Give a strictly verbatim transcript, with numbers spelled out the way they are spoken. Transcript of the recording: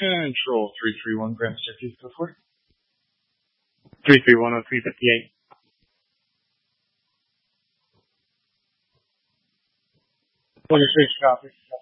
Control three three one, Grand Staircase, go for it. three three one oh three fifty-eight. twenty-six, copy.